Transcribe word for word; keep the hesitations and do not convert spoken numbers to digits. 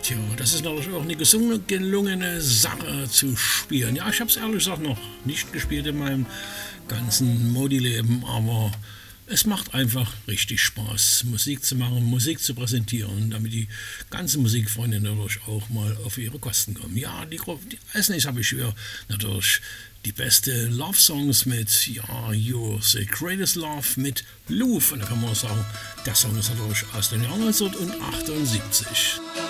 Tja, das ist natürlich auch eine gesunge, gelungene Sache zu spielen. Ja, ich habe es ehrlich gesagt noch nicht gespielt in meinem ganzen Modi-Leben, aber es macht einfach richtig Spaß, Musik zu machen, Musik zu präsentieren, damit die ganzen Musikfreunde natürlich auch mal auf ihre Kosten kommen. Ja, die, die als nächstes habe ich hier natürlich die beste Love-Songs mit, ja, You're the Greatest Love mit Lou. Und da kann man sagen, der Song ist natürlich aus dem Jahr neunzehnhundertachtundsiebzig.